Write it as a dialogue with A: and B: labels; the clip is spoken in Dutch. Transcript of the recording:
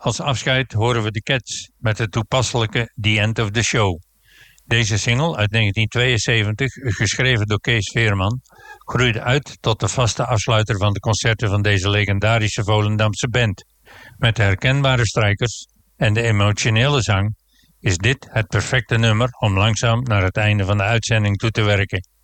A: Als afscheid horen we de Cats met het toepasselijke The End of the Show. Deze single uit 1972, geschreven door Kees Veerman, groeide uit tot de vaste afsluiter van de concerten van deze legendarische Volendamse band. Met de herkenbare strijkers en de emotionele zang is dit het perfecte nummer om langzaam naar het einde van de uitzending toe te werken.